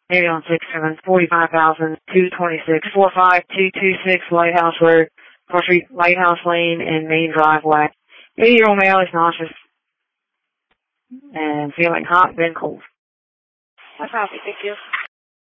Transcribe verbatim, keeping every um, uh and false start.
Maybe on six seven, forty-five thousand two twenty-six, four five two two six Lighthouse Road, Cross Street, Lighthouse Lane, and main driveway. eighty-year-old male is nauseous and feeling hot, then cold. That's happy, thank you.